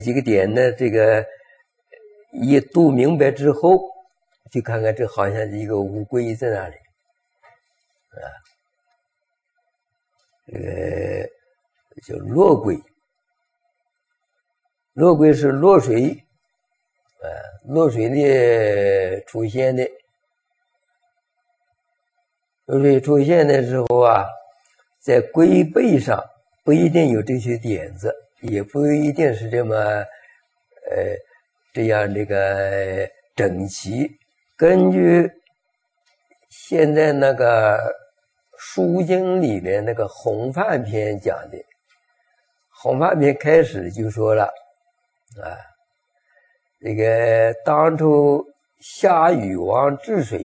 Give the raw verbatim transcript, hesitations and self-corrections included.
几个点呢，这个一读明白之后，就看看这好像是一个乌龟在那里，啊，这个叫落龟，落龟是落水，啊，落水的出现的，落水出现的时候啊，在龟背上不一定有这些点子。也不一定是这么，呃，这样这个整齐。根据现在那个书经里面那个弘范篇讲的，弘范篇开始就说了，啊，这个当初夏禹王治水，